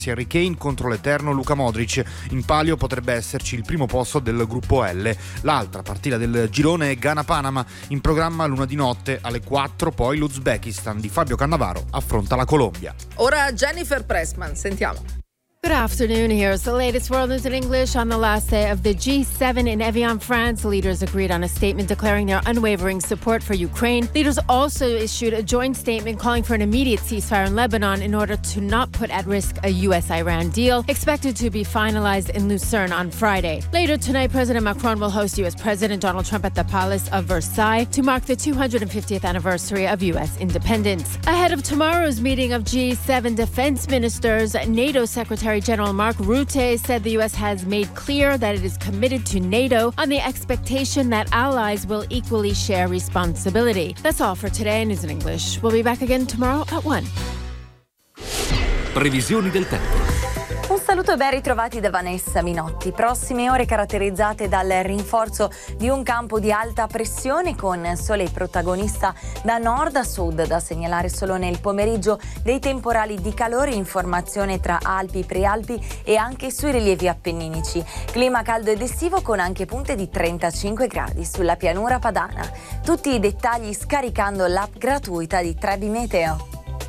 Harry Kane contro l'eterno Luka Modric. In palio potrebbe esserci il primo posto del gruppo L. L'altra partita del girone è Ghana-Panama, in programma l'una di notte alle 4, poi l'Uzbekistan di Fabio Cannavaro affronta la Colombia. Ora Jennifer Pressman, sentiamo. Good afternoon. Here's the latest world news in English. On the last day of the G7 in Evian, France, leaders agreed on a statement declaring their unwavering support for Ukraine. Leaders also issued a joint statement calling for an immediate ceasefire in Lebanon in order to not put at risk a U.S.-Iran deal, expected to be finalized in Lucerne on Friday. Later tonight, President Macron will host U.S. President Donald Trump at the Palace of Versailles to mark the 250th anniversary of U.S. independence. Ahead of tomorrow's meeting of G7 defense ministers, NATO Secretary General Mark Rutte said the U.S. has made clear that it is committed to NATO on the expectation that allies will equally share responsibility. That's all for today in News in English. We'll be back again tomorrow at 1. Previsioni del tempo. Un saluto e ben ritrovati da Vanessa Minotti. Prossime ore caratterizzate dal rinforzo di un campo di alta pressione con sole protagonista da nord a sud. Da segnalare solo nel pomeriggio dei temporali di calore in formazione tra Alpi, Prealpi e anche sui rilievi appenninici. Clima caldo ed estivo con anche punte di 35 gradi sulla pianura padana. Tutti i dettagli scaricando l'app gratuita di Trebi Meteo.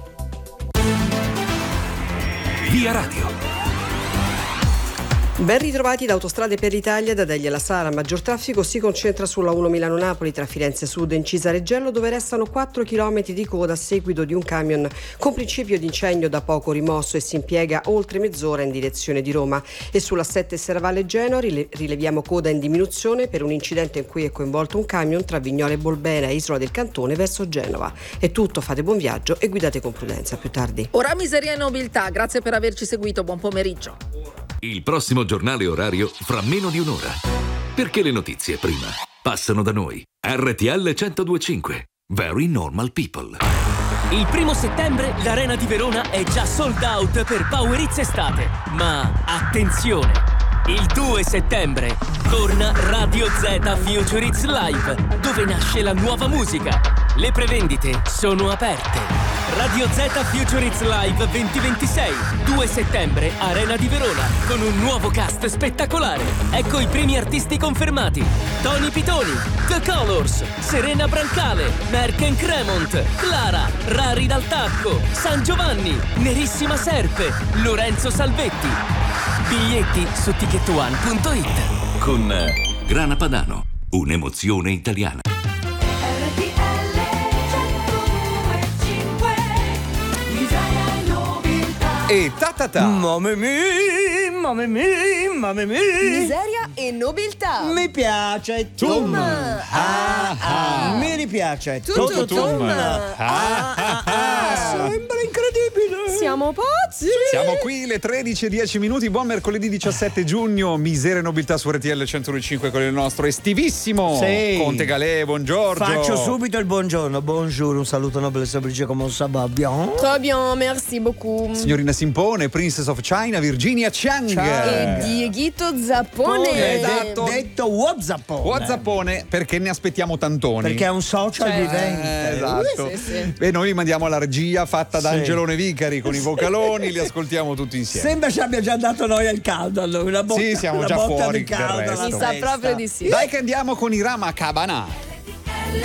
Via Radio. Ben ritrovati da Autostrade per l'Italia, da Deglia alla Sala. Maggior traffico si concentra sulla 1 Milano-Napoli tra Firenze Sud e Incisa Reggello, dove restano 4 km di coda a seguito di un camion con principio di incendio da poco rimosso e si impiega oltre mezz'ora in direzione di Roma. E sulla 7 Serravalle Genoa rileviamo coda in diminuzione per un incidente in cui è coinvolto un camion tra Vignola e Bolbena, Isola del Cantone verso Genova. È tutto, fate buon viaggio e guidate con prudenza. Più tardi. Ora miseria e nobiltà, grazie per averci seguito, buon pomeriggio. Il prossimo giornale orario fra meno di un'ora. Perché le notizie prima passano da noi. RTL 102.5. Very Normal People. Il 1° settembre l'Arena di Verona è già sold out per Power Hits Estate. Ma attenzione! Il 2 settembre torna Radio Z Future Hits Live, dove nasce la nuova musica. Le prevendite sono aperte. Radio Z Future Hits Live 2026, 2 settembre, Arena di Verona, con un nuovo cast spettacolare. Ecco i primi artisti confermati: Tony Pitoni, The Colors, Serena Brancale, Merck Cremont, Clara, Rari dal Tacco, San Giovanni, Nerissima Serpe, Lorenzo Salvetti. Biglietti su ticketone.it. Con Grana Padano, un'emozione italiana. E ta-ta-ta. Mamma mia. Miseria e nobiltà. Mi piace Tum. Mi ripiace Tum. Sembra incredibile. Siamo pazzi. Siamo qui, le 13:10. Buon mercoledì 17 giugno. Miseria e nobiltà su RTL 105 con il nostro estivissimo Conte Galè. Buongiorno. Faccio subito il buongiorno. Bonjour, un saluto nobile e semplice, come ça va bien? Très bien, merci beaucoup. Signorina Simpone, Princess of China, Virginia Chang. E Dieghito Zappone. Esatto. Detto WhatsAppone, perché ne aspettiamo tantoni. Perché è un social vivente. Esatto. Sì. E noi mandiamo la regia fatta da Angelone Vicari con i vocaloni, li ascoltiamo tutti insieme. Sembra ci abbia già dato noi al caldo, allora. Sì, siamo già fuori di caldo del resto. Mi sa proprio di sì. Dai che andiamo con i Rama Cabana.